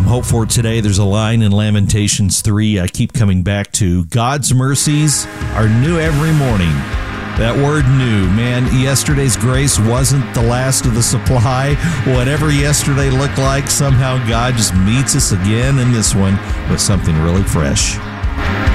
some hope for today. There's a line in Lamentations 3 I keep coming back to. God's mercies are new every morning. That word new, man, yesterday's grace wasn't the last of the supply. Whatever yesterday looked like, somehow God just meets us again in this one with something really fresh.